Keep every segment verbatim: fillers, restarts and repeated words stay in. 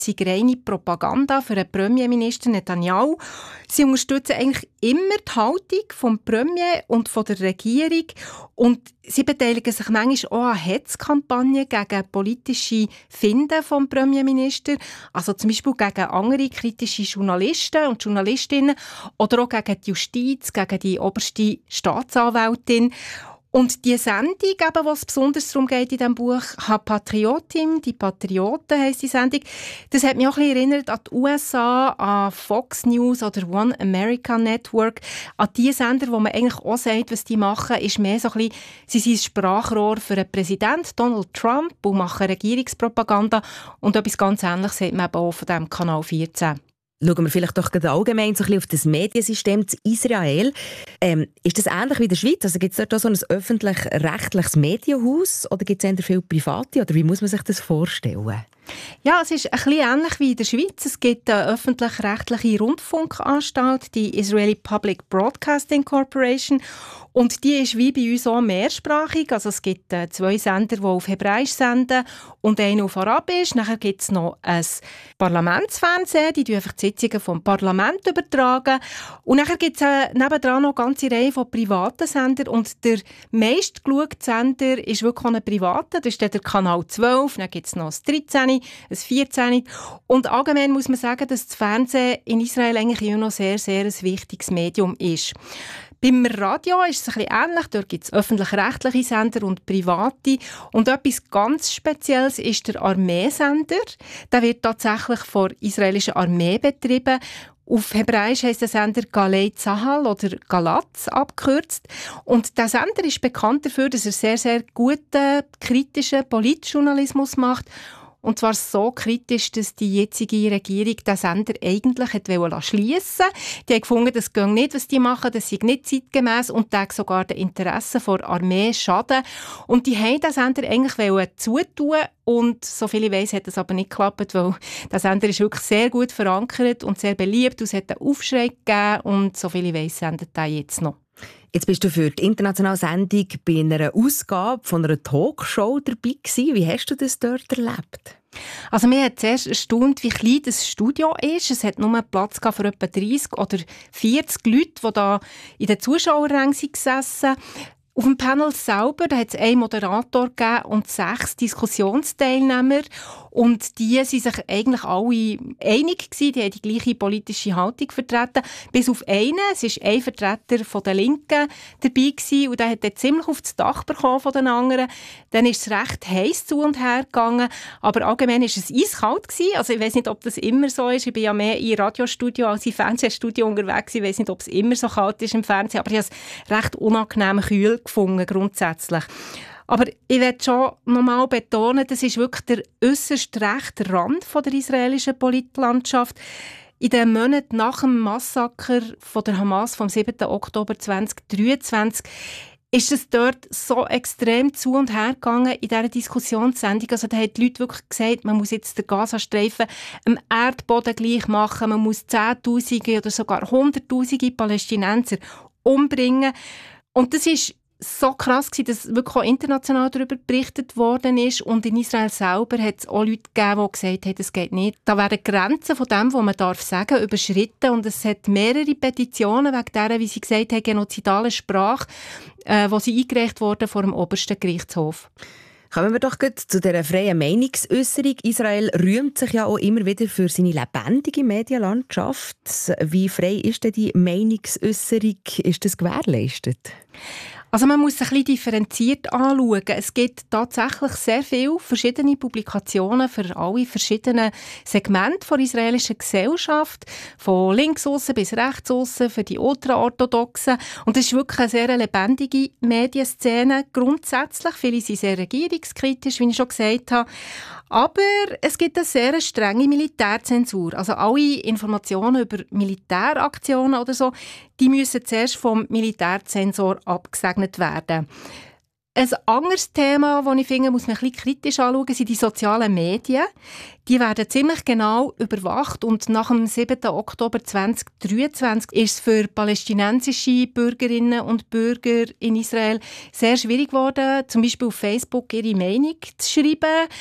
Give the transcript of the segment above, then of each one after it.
sei reine Propaganda für den Premierminister Netanyahu. Sie unterstützen eigentlich immer die Haltung vom Premier und von der Regierung und sie beteiligen sich manchmal auch an Hetzkampagnen gegen politische Finden vom Premierminister, also zum Beispiel gegen andere kritische Journalisten und Journalistinnen oder auch gegen die Justiz, gegen die oberste Staatsanwältin. Und die Sendung, eben, wo es besonders darum geht in diesem Buch, «Hapatriotin», «Die Patrioten» heisst die Sendung, das hat mich auch ein bisschen erinnert an die U S A, an Fox News oder One America Network, an die Sender, wo man eigentlich auch sagt, was die machen, ist mehr so ein bisschen, sie sind das Sprachrohr für den Präsidenten Donald Trump und machen Regierungspropaganda und etwas ganz Ähnliches sieht man eben auch von diesem Kanal vierzehn. Schauen wir vielleicht doch allgemein so ein bisschen auf das Mediensystem zu Israel. Ähm, ist das ähnlich wie in der Schweiz? Also gibt es dort auch so ein öffentlich-rechtliches Medienhaus oder gibt es eher viele private? Oder wie muss man sich das vorstellen? Ja, es ist ein bisschen ähnlich wie in der Schweiz. Es gibt eine öffentlich-rechtliche Rundfunkanstalt, die Israeli Public Broadcasting Corporation. Und die ist wie bei uns auch mehrsprachig. Also es gibt äh, zwei Sender, die auf Hebräisch senden und einen auf Arabisch. Nachher gibt es noch ein Parlamentsfernsehen, die einfach die Sitzungen vom Parlament übertragen. Und nachher gibt es äh, nebendran noch eine ganze Reihe von privaten Sendern. Und der meistgeschaute Sender ist wirklich ein privater. Das ist der Kanal zwölf, dann gibt es noch das dreizehn, ein vierzehn. Und allgemein muss man sagen, dass das Fernsehen in Israel eigentlich immer noch sehr, sehr ein wichtiges Medium ist. Beim Radio ist es ein bisschen ähnlich. Dort gibt es öffentlich-rechtliche Sender und private. Und etwas ganz Spezielles ist der Armeesender. Der wird tatsächlich von der israelischen Armee betrieben. Auf Hebräisch heisst der Sender Galei Tzahal oder Galatz abgekürzt. Und der Sender ist bekannt dafür, dass er sehr, sehr guten, kritischen Politjournalismus macht. Und zwar so kritisch, dass die jetzige Regierung den Sender eigentlich schliessen wollte. Die haben gefunden, das gehe nicht, was die machen, das sei nicht zeitgemäss und das sogar den Interessen der Armee schaden. Und die wollten den Sender eigentlich zutun und so viel ich weiss, hat das aber nicht geklappt, weil der Sender ist wirklich sehr gut verankert und sehr beliebt und es hat einen Aufschrei gegeben und so viel ich weiss, sendet er jetzt noch. Jetzt bist du für die internationale Sendung bei einer Ausgabe von einer Talkshow dabei gewesen. Wie hast du das dort erlebt? Also mir hat zuerst erstaunt, wie klein das Studio ist. Es hat nur Platz für etwa dreissig oder vierzig Leute, die da in den Zuschauerrängen gesessen. Auf dem Panel selber da hat es einen Moderator gegeben und sechs Diskussionsteilnehmer. Und die waren sich eigentlich alle einig gewesen, die haben die gleiche politische Haltung vertreten. Bis auf einen, es war ein Vertreter von der Linken dabei gewesen, und der hat dann ziemlich auf das Dach bekommen von den anderen. Dann ist es recht heiß zu und her gegangen, aber allgemein war es eiskalt gewesen. Also ich weiss nicht, ob das immer so ist. Ich bin ja mehr im Radiostudio als im Fernsehstudio unterwegs. Ich weiss nicht, ob es immer so kalt ist im Fernsehen, aber ich habe es recht unangenehm kühl gefunden, grundsätzlich. Aber ich möchte schon nochmal betonen, das ist wirklich der äusserst rechte Rand von der israelischen Politlandschaft. In den Monaten nach dem Massaker von der Hamas vom siebten Oktober zweitausenddreiundzwanzig ist es dort so extrem zu und her gegangen in dieser Diskussionssendung. Also da haben die Leute wirklich gesagt, man muss jetzt den Gazastreifen am Erdboden gleich machen, man muss Zehntausende oder sogar Hunderttausende Palästinenser umbringen. Und das ist so krass gewesen, dass wirklich auch international darüber berichtet worden ist. Und in Israel selber hat es auch Leute gegeben, die gesagt haben, das geht nicht. Da werden Grenzen von dem, was man darf sagen, überschritten. Und es hat mehrere Petitionen wegen dieser, wie sie gesagt haben, genozidalen Sprache, äh, die sie eingereicht wurden vor dem obersten Gerichtshof. Kommen wir doch gut zu dieser freien Meinungsäusserung. Israel rühmt sich ja auch immer wieder für seine lebendige Medienlandschaft. Wie frei ist denn die Meinungsäusserung? Ist das gewährleistet? Also man muss es ein bisschen differenziert anschauen. Es gibt tatsächlich sehr viele verschiedene Publikationen für alle verschiedenen Segmente der israelischen Gesellschaft, von links aussen bis rechts aussen, für die Ultraorthodoxen. Und es ist wirklich eine sehr lebendige Medienszene grundsätzlich. Viele sind sehr regierungskritisch, wie ich schon gesagt habe. Aber es gibt eine sehr strenge Militärzensur. Also alle Informationen über Militäraktionen oder so, die müssen zuerst vom Militärzensor abgesegnet werden. Ein anderes Thema, das ich finde, muss man ein bisschen kritisch anschauen, sind die sozialen Medien. Die werden ziemlich genau überwacht und nach dem siebten Oktober zweitausenddreiundzwanzig ist es für palästinensische Bürgerinnen und Bürger in Israel sehr schwierig geworden, zum Beispiel auf Facebook ihre Meinung zu schreiben.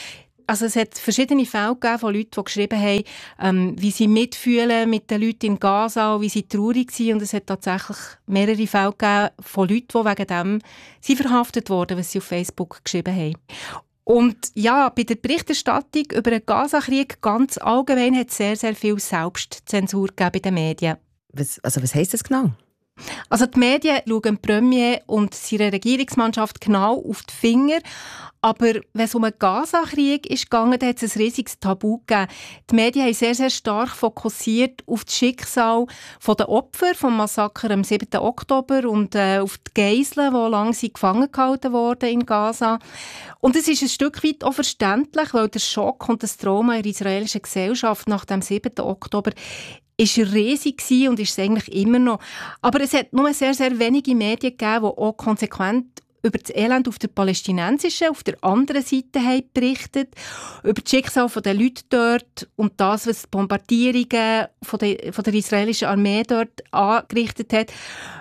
Also es hat verschiedene Fälle gegeben von Leuten, die geschrieben haben, ähm, wie sie mitfühlen mit den Leuten in Gaza und wie sie traurig sind. Und es hat tatsächlich mehrere Fälle gegeben von Leuten, die wegen dem sie verhaftet wurden, was sie auf Facebook geschrieben haben. Und ja, bei der Berichterstattung über den Gaza-Krieg ganz allgemein hat es sehr, sehr viel Selbstzensur gegeben bei den Medien. Was, also was heisst das genau? Also die Medien schauen Premier und seine Regierungsmannschaft genau auf die Finger. Aber wenn es um den Gaza-Krieg ist gegangen, da hat es ein riesiges Tabu gegeben. Die Medien haben sehr, sehr stark fokussiert auf das Schicksal der Opfer vom Massaker am siebten Oktober und äh, auf die Geiseln, die lange gefangen gehalten wurden in Gaza. Und es ist ein Stück weit auch verständlich, weil der Schock und das Trauma in der israelischen Gesellschaft nach dem siebten Oktober ist riesig und ist es eigentlich immer noch. Aber es hat nur sehr, sehr wenige Medien gegeben, die auch konsequent über das Elend auf der palästinensischen, auf der anderen Seite haben berichtet, über das Schicksal der Leute dort und das, was die Bombardierungen von der, von der israelischen Armee dort angerichtet hat.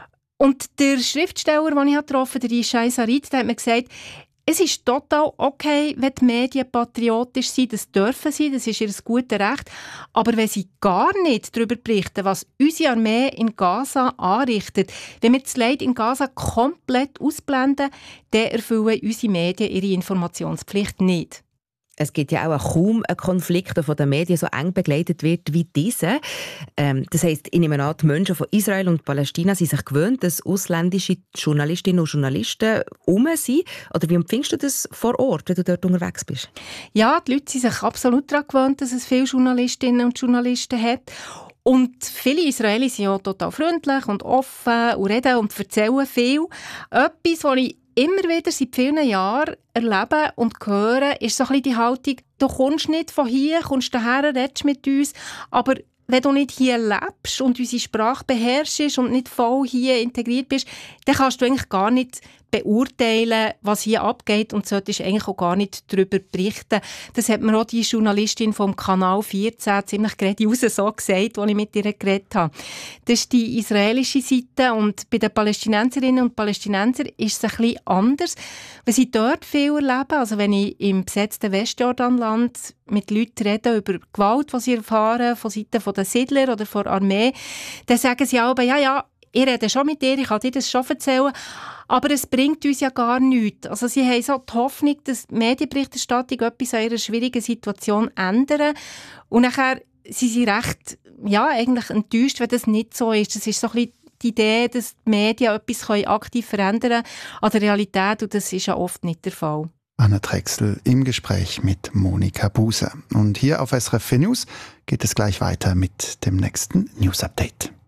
Und der Schriftsteller, den ich getroffen habe, der Yishai Sarid, der hat mir gesagt, es ist total okay, wenn die Medien patriotisch sind, das dürfen sie, das ist ihr gutes Recht. Aber wenn sie gar nicht darüber berichten, was unsere Armee in Gaza anrichtet, wenn wir das Leid in Gaza komplett ausblenden, dann erfüllen unsere Medien ihre Informationspflicht nicht. Es gibt ja auch kaum einen Konflikt, der von den Medien so eng begleitet wird wie dieser. Ähm, das heisst, ich nehme an, die Menschen von Israel und Palästina sind sich gewöhnt, dass ausländische Journalistinnen und Journalisten um sind. Oder wie empfindest du das vor Ort, wenn du dort unterwegs bist? Ja, die Leute sind sich absolut daran gewöhnt, dass es viele Journalistinnen und Journalisten hat. Und viele Israelis sind ja total freundlich und offen und reden und erzählen viel. Etwas, was ich immer wieder seit vielen Jahren erleben und hören, ist so ein bisschen die Haltung, du kommst nicht von hier, kommst daher, redest mit uns, aber wenn du nicht hier lebst und unsere Sprache beherrschst und nicht voll hier integriert bist, dann kannst du eigentlich gar nicht beurteilen, was hier abgeht und solltest eigentlich auch gar nicht darüber berichten. Das hat mir auch die Journalistin vom Kanal vierzehn ziemlich gerade raus so gesagt, als ich mit ihr geredet habe. Das ist die israelische Seite und bei den Palästinenserinnen und Palästinensern ist es ein bisschen anders. Wenn sie dort viel erleben, also wenn ich im besetzten Westjordanland mit Leuten rede über Gewalt, die sie erfahren, von Seiten der Siedler oder von der Armee, dann sagen sie auch, ja, ja, ich rede schon mit dir, ich kann dir das schon erzählen, aber es bringt uns ja gar nichts. Also sie haben so die Hoffnung, dass die Medienberichterstattung etwas an ihrer schwierigen Situation ändern. Und nachher sind sie recht, ja, eigentlich enttäuscht, wenn das nicht so ist. Das ist so ein bisschen die Idee, dass die Medien etwas aktiv verändern können an der Realität, und das ist ja oft nicht der Fall. Anna Drechsel im Gespräch mit Monika Buser. Und hier auf S R F vier News geht es gleich weiter mit dem nächsten News Update.